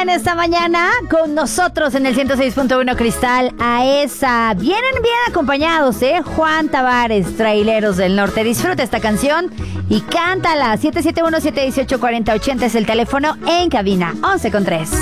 en esta mañana con nosotros en el 106.1 Cristal a esa. Vienen bien acompañados, Juan Tavares, Traileros del Norte. Disfruta esta canción y cántala. 771-718-4080 es el teléfono en cabina. 11 con 3.